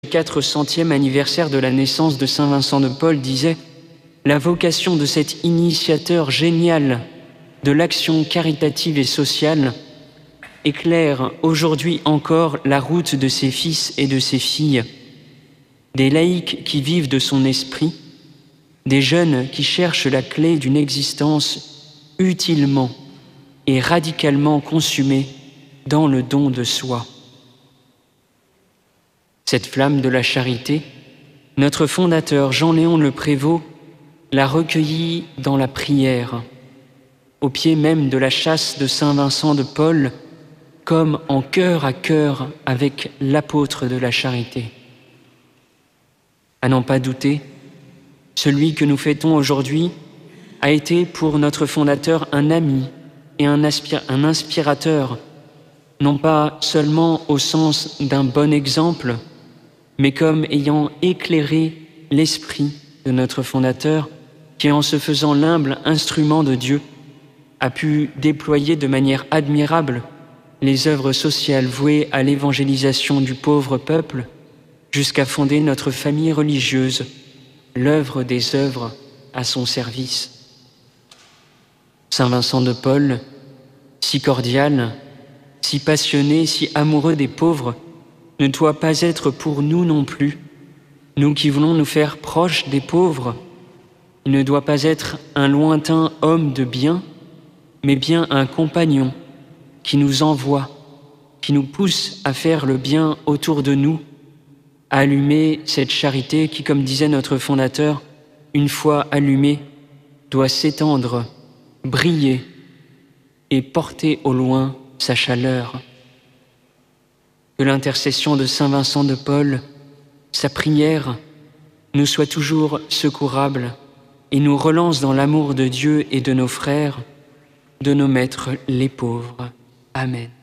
400e anniversaire de la naissance de Saint Vincent de Paul disait « La vocation de cet initiateur génial de l'action caritative et sociale éclaire aujourd'hui encore la route de ses fils et de ses filles, des laïcs qui vivent de son esprit, des jeunes qui cherchent la clé d'une existence utilement et radicalement consumée dans le don de soi. » Cette flamme de la charité, notre fondateur Jean-Léon Le Prévost l'a recueillie dans la prière, au pied même de la châsse de Saint Vincent de Paul, comme en cœur à cœur avec l'apôtre de la charité. À n'en pas douter, celui que nous fêtons aujourd'hui a été pour notre fondateur un ami et un inspirateur, non pas seulement au sens d'un bon exemple, mais comme ayant éclairé l'esprit de notre fondateur, qui en se faisant l'humble instrument de Dieu, a pu déployer de manière admirable les œuvres sociales vouées à l'évangélisation du pauvre peuple, jusqu'à fonder notre famille religieuse, l'œuvre des œuvres à son service. Saint Vincent de Paul, si cordial, si passionné, si amoureux des pauvres, ne doit pas être pour nous non plus, nous qui voulons nous faire proches des pauvres. Il ne doit pas être un lointain homme de bien, mais bien un compagnon qui nous envoie, qui nous pousse à faire le bien autour de nous, à allumer cette charité qui, comme disait notre fondateur, une fois allumée, doit s'étendre, briller et porter au loin sa chaleur. Que l'intercession de Saint Vincent de Paul, sa prière, nous soit toujours secourable et nous relance dans l'amour de Dieu et de nos frères, de nos maîtres les pauvres. Amen.